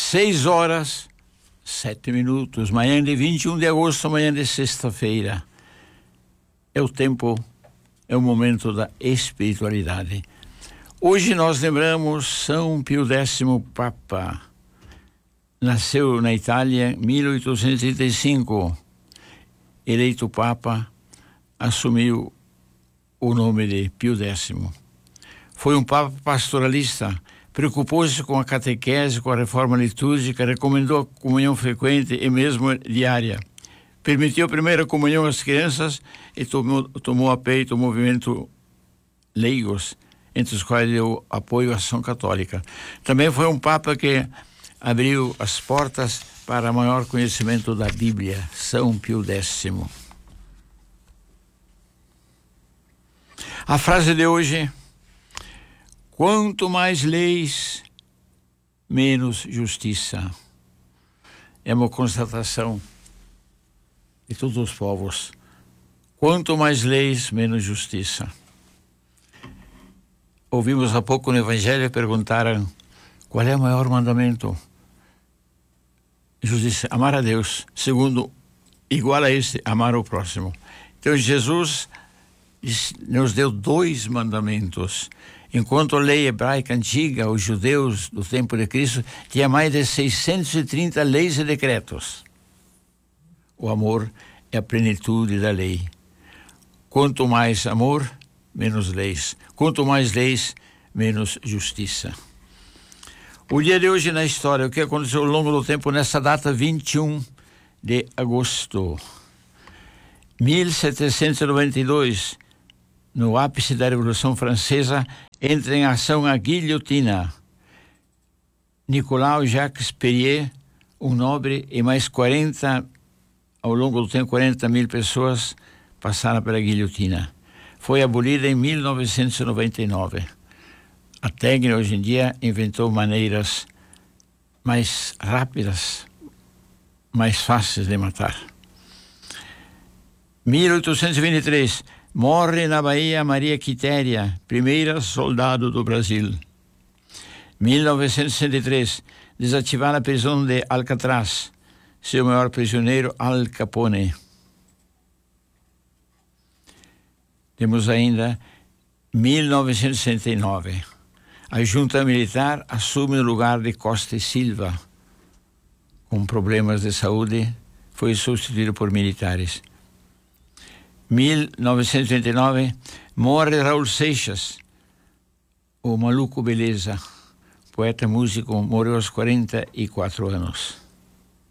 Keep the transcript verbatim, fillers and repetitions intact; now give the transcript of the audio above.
Seis horas, sete minutos, manhã de vinte e um de agosto, manhã de sexta-feira. É o tempo, é o momento da espiritualidade. Hoje nós lembramos São Pio X, Papa. Nasceu na Itália em mil oitocentos e trinta e cinco. Eleito Papa, assumiu o nome de Pio X. Foi um Papa pastoralista. Preocupou-se com a catequese, com a reforma litúrgica, recomendou a comunhão frequente e mesmo diária. Permitiu a primeira comunhão às crianças e tomou, tomou a peito o movimento leigos, entre os quais deu apoio à ação católica. Também foi um Papa que abriu as portas para maior conhecimento da Bíblia, São Pio X. A frase de hoje: quanto mais leis, menos justiça. É uma constatação de todos os povos. Quanto mais leis, menos justiça. Ouvimos há pouco no Evangelho, perguntaram qual é o maior mandamento. Jesus disse: amar a Deus. Segundo, igual a este, amar o próximo. Então Jesus nos deu dois mandamentos. Enquanto a lei hebraica antiga, os judeus do tempo de Cristo, tinha mais de seiscentos e trinta leis e decretos. O amor é a plenitude da lei. Quanto mais amor, menos leis. Quanto mais leis, menos justiça. O dia de hoje na história, o que aconteceu ao longo do tempo, nessa data vinte e um de agosto. mil setecentos e noventa e dois, no ápice da Revolução Francesa, entra em ação a guilhotina. Nicolau Jacques Perrier, um nobre, e mais quarenta, ao longo do tempo, quarenta mil pessoas passaram pela guilhotina. Foi abolida em mil novecentos e noventa e nove. A técnica, hoje em dia, inventou maneiras mais rápidas, mais fáceis de matar. mil oitocentos e vinte e três, morre na Bahia Maria Quitéria, primeira soldado do Brasil. mil novecentos e sessenta e três, desativar a prisão de Alcatraz, seu maior prisioneiro, Al Capone. Temos ainda mil novecentos e sessenta e nove. A junta militar assume o lugar de Costa e Silva. Com problemas de saúde, foi substituído por militares. mil novecentos e trinta e nove, morre Raul Seixas, o maluco beleza, poeta músico, morreu aos quarenta e quatro anos.